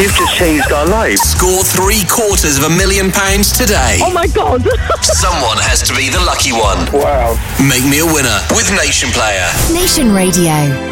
You've just changed our lives. Score £750,000 today. Oh my God. Someone has to be the lucky one. Wow. Make me a winner with Nation Player. Nation Radio.